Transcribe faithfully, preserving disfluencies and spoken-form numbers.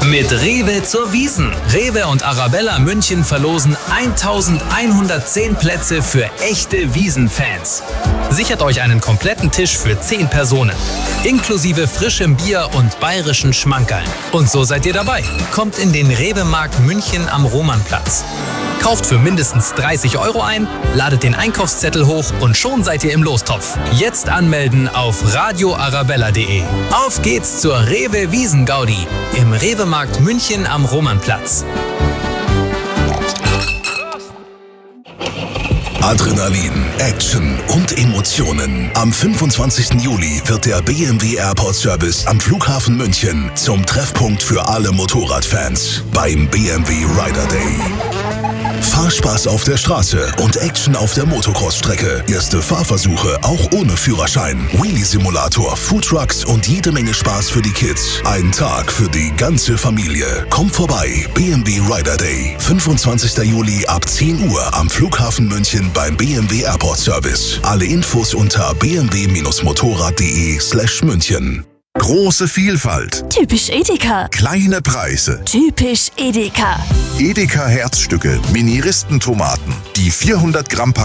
Mit Rewe zur Wiesn. Rewe und Arabella München verlosen eintausendeinhundertzehn Plätze für echte Wiesn-Fans. Sichert euch einen kompletten Tisch für zehn Personen. Inklusive frischem Bier und bayerischen Schmankerln. Und so seid ihr dabei. Kommt in den Rewe-Markt München am Romannplatz. Kauft für mindestens dreißig Euro ein, ladet den Einkaufszettel hoch und schon seid ihr im Lostopf. Jetzt anmelden auf radio arabella punkt de. Auf geht's zur Rewe Wiesn-Gaudi im Rewe-Markt München am Romannplatz. Adrenalin, Action und Emotionen. Am fünfundzwanzigsten Juli wird der B M W Airport Service am Flughafen München zum Treffpunkt für alle Motorradfans beim B M W Rider Day. Fahrspaß auf der Straße und Action auf der Motocross-Strecke. Erste Fahrversuche auch ohne Führerschein. Wheelie-Simulator, Foodtrucks und jede Menge Spaß für die Kids. Ein Tag für die ganze Familie. Kommt vorbei, B M W Rider Day. fünfundzwanzigsten Juli ab zehn Uhr am Flughafen München beim B M W Airport Service. Alle Infos unter b m w motorrad punkt de slash München. Große Vielfalt. Typisch Edeka. Kleine Preise. Typisch Edeka. Edeka Herzstücke, Mini-Ristentomaten. Die vierhundert Gramm